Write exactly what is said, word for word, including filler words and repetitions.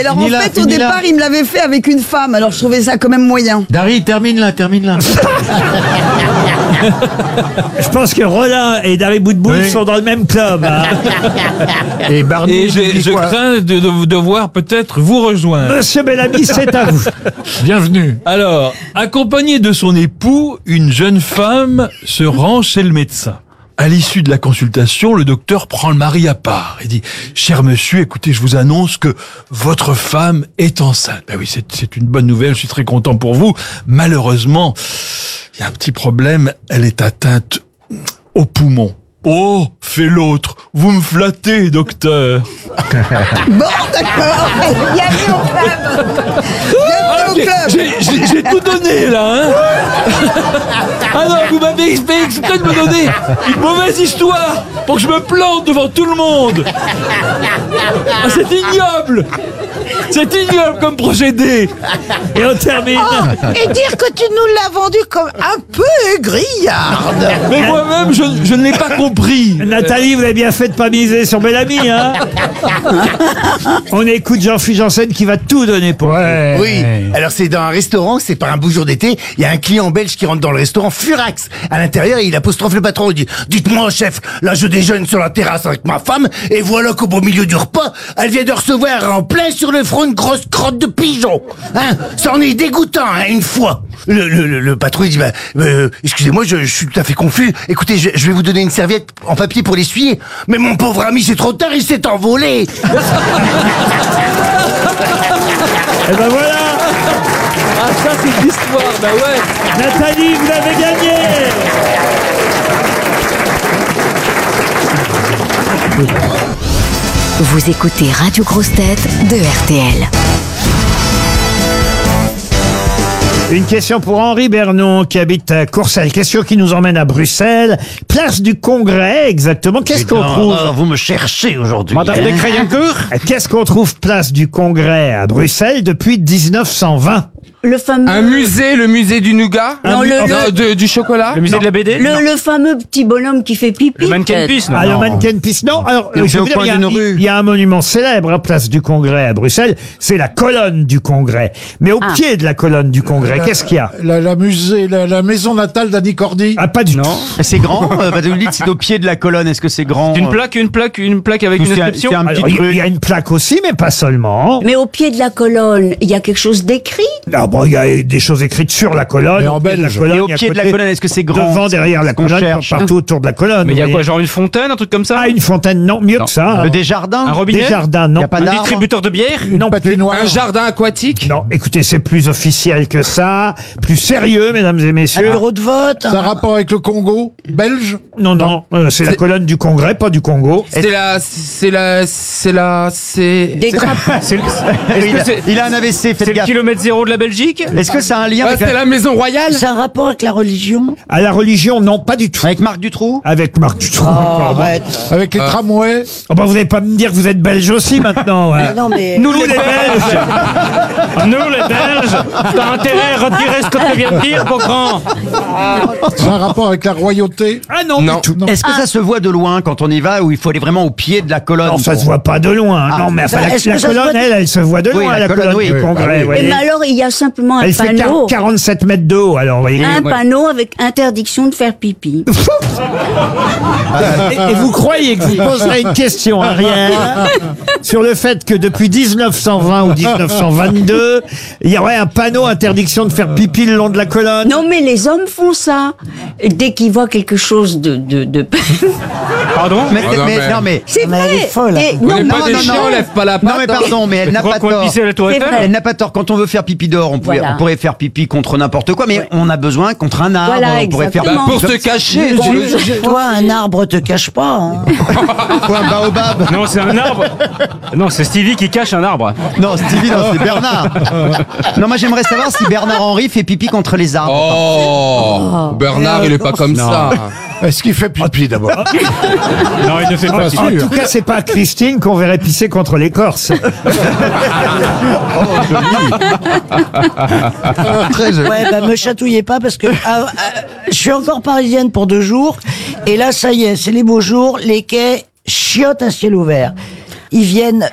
alors en fait, au départ, il me l'avait fait avec une femme, alors je trouvais ça quand même moyen. Dari, termine là, termine là. Je pense que Roland et Dari Boudboul Oui. sont dans le même club. Hein. Et Barney, Et je, je crains de, de devoir peut-être vous rejoindre. Monsieur Bellamy, c'est à vous. bienvenue. Alors, accompagnée de son époux, une jeune femme se rend chez le médecin. À l'issue de la consultation, le docteur prend le mari à part et dit « Cher monsieur, écoutez, je vous annonce que votre femme est enceinte. » Ben oui, c'est, c'est une bonne nouvelle, je suis très content pour vous. Malheureusement, il y a un petit problème, elle est atteinte au poumon. Oh, fait l'autre, vous me flattez, docteur. Bon, d'accord. Bienvenue au club. Bienvenue au club. J'ai, j'ai, j'ai tout donné, là, hein. Ah non, vous m'avez fait exprès de me donner une mauvaise histoire pour que je me plante devant tout le monde. Ah, c'est ignoble. C'est ignoble comme procédé. Et on termine. Et dire que tu nous l'as vendu comme un peu grillard. Mais moi-même, je, je ne l'ai pas compris. Nathalie, vous avez bien fait de pas miser sur Bellamy, hein. On écoute Jean-Philippe Janssen qui va tout donner pour Ouais. Oui, alors c'est dans un restaurant, c'est par un beau jour d'été, il y a un client belge qui rentre dans le restaurant furax. À l'intérieur, il apostrophe le patron, il dit « Dites-moi chef, là je déjeune sur la terrasse avec ma femme, et voilà qu'au beau milieu du repas, elle vient de recevoir en plein sur le front une grosse crotte de pigeon. Hein, ça en est dégoûtant, hein, une fois. » Le, le, le, le patron il dit bah, euh, « Excusez-moi, je, je suis tout à fait confus. Écoutez, je, je vais vous donner une serviette en papier pour l'essuyer. » Mais mon pauvre ami, c'est trop tard, il s'est envolé. Et ben voilà. Ah, ça, c'est une histoire, bah ouais. Nathalie, vous l'avez gagné. Vous écoutez Radio Grosse Tête de R T L. Une question pour Henri Bernon qui habite à Courcelles. Question qui nous emmène à Bruxelles. Place du Congrès, exactement. Qu'est-ce qu'on trouve? Vous me cherchez aujourd'hui. Madame de Crédincourt. Qu'est-ce qu'on trouve place du Congrès à Bruxelles depuis dix-neuf cent vingt? Le fameux... Un musée, le musée du nougat? Non, le, Non, le, de- du chocolat? Le musée de la B D? le, le fameux petit bonhomme qui fait pipi. Le mannequin peut-être. pisse, non? Ah, le mannequin pisse, non. Alors, Et on je fait veux au dire, coin il y, a- d'une il- rue. il y a un monument célèbre à place du Congrès à Bruxelles. C'est la colonne du Congrès. Mais au Ah. pied de la colonne du Congrès, qu'est-ce qu'il y a? La, la musée, la, la maison natale d'Annie Cordy. Ah, pas du tout. C'est grand, euh, bah, vous dites c'est au pied de la colonne, est-ce que c'est grand? Une plaque, une plaque, une plaque avec une C'est un- inscription? c'est un Alors, petit il truc. y a une plaque aussi, mais pas seulement. Mais au pied de la colonne, il y a quelque chose d'écrit. Ah bon, il y a des choses écrites sur la colonne. Mais en au pied de la belge. colonne, Et au à pied de la côté, colonne, est-ce que c'est grand? devant, derrière la qu'on colonne, cherche. partout autour de la colonne. Mais il y a vous quoi, voyez. genre une fontaine, un truc comme ça? Ah, une fontaine, non, mieux Non. que ça. Euh, Des jardins? Un robinet? Des jardins, non. Y a pas Un d'arbre? distributeur de bière? Non, Patinoire. Un jardin aquatique? non, écoutez, c'est plus officiel que ça, plus sérieux, mesdames et Un messieurs. bureau de vote. Ça a rapport avec le Congo belge? Non, non, euh, c'est la C'est- colonne du Congrès, pas du Congo. C'est la, c'est la, c'est la, c'est... Des drapeaux. C'est le, Oui, il, a, c'est- il a un A V C, c'est faites le gaffe. kilomètre zéro de la Belgique? Est-ce que ça a un lien Ah, avec, c'est la- la maison royale? C'est un rapport avec la religion. À la religion, non, pas du tout. avec Marc Dutroux? Avec Marc Dutroux. Oh, arrête. Avec les tramways? Oh, bah, vous n'allez pas me dire que vous êtes belge aussi maintenant. hein. Non, mais. Nous, les Belges. Nous, les Belges, t'as intérêt à retirer ce que tu viens de dire, mon grand. C'est un rapport avec la royauté? Ah non, Non. du tout. Est-ce que ça se voit de loin quand on y va ou il faut aller vraiment au pied de la colonne? Non, ça pour- se voit pas de loin. Ah. non, mais enfin, Ça- la, est-ce que la ça se colonne, voit- elle, elle se voit de Oui, loin, la la, colonne, colonne oui. du Oui, Congrès. bah oui. vous Mais voyez. alors, il y a simplement un Elle fait quar- panneau. quarante-sept mètres de haut, alors, vous voyez. Un panneau avec interdiction de faire pipi. Et, et vous croyez que vous poserez une question, Ariel, sur le fait que depuis dix-neuf cent vingt ou dix-neuf cent vingt-deux, il y aurait un panneau interdiction de faire pipi le long de la colonne? Non, mais les hommes font ça. Dès qu'ils voient quelque chose de... de, de... Pardon? Mais, Ah, non, mais- mais- non, mais. C'est Mais vrai. elle est folle, Et- On non, n'est non, pas des non, chiens, non. on lève pas la Non patte. mais pardon, mais elle n'a Tu pas crois qu'on tort. pissait à la tour C'est Eiffel? vrai. Elle n'a pas tort. Quand on veut faire pipi dehors, on, pouvait, Voilà. on pourrait faire pipi contre n'importe quoi, mais on a besoin contre un arbre. Voilà, on pourrait faire exactement. Bah, pour se cacher. tu- Toi, un arbre te cache pas. Hein. quoi, un baobab. Non, c'est un arbre. Non, c'est Stevie qui cache un arbre. Non, Stevie, non, c'est Bernard. Non, moi j'aimerais savoir si Bernard Henry fait pipi contre les arbres. Oh, Bernard, il est pas comme ça. Est-ce qu'il fait pipi d'abord? Non, il ne fait pas sûr. ça. En tout cas, c'est pas Christine qu'on verrait pisser contre l'écorce. Très joli. Ouais, bah me chatouillez pas parce que ah, ah, je suis encore parisienne pour deux jours. Et là, ça y est, c'est les beaux jours. Les quais chiotent à ciel ouvert. Ils viennent